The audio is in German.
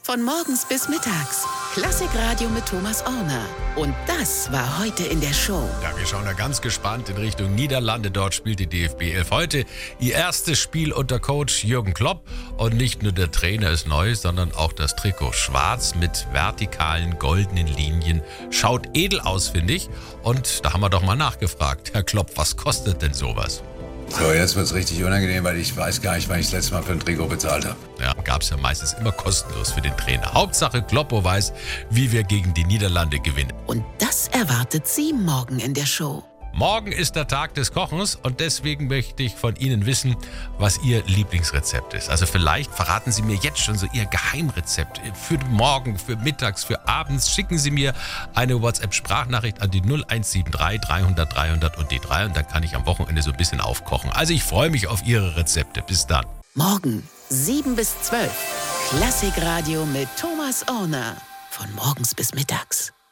Von morgens bis mittags. Klassikradio mit Thomas Orner. Und das war heute in der Show. Ja, wir schauen da ganz gespannt in Richtung Niederlande. Dort spielt die DFB 11 heute ihr erstes Spiel unter Coach Jürgen Klopp. Und nicht nur der Trainer ist neu, sondern auch das Trikot. Schwarz mit vertikalen goldenen Linien. Schaut edel aus, finde ich. Und da haben wir doch mal nachgefragt. Herr Klopp, was kostet denn sowas? So, jetzt wird es richtig unangenehm, weil ich weiß gar nicht, wann ich das letzte Mal für ein Trikot bezahlt habe. Ja, gab es ja meistens immer kostenlos für den Trainer. Hauptsache Kloppo weiß, wie wir gegen die Niederlande gewinnen. Und das erwartet Sie morgen in der Show. Morgen ist der Tag des Kochens und deswegen möchte ich von Ihnen wissen, was Ihr Lieblingsrezept ist. Also vielleicht verraten Sie mir jetzt schon so Ihr Geheimrezept für morgen, für mittags, für abends. Schicken Sie mir eine WhatsApp-Sprachnachricht an die 0173 300 300 und die 3 und dann kann ich am Wochenende so ein bisschen aufkochen. Also ich freue mich auf Ihre Rezepte. Bis dann. Morgen 7 bis 12. Klassikradio mit Thomas Orner. Von morgens bis mittags.